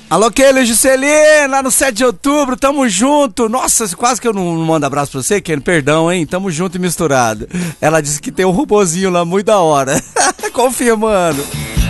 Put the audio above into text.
Alô, Keila Juscelino, lá no 7 de outubro, tamo junto. Nossa, quase que eu não mando abraço pra você, Keila, perdão, hein? Tamo junto e misturado. Ela disse que tem um robozinho lá muito da hora. Confirmando.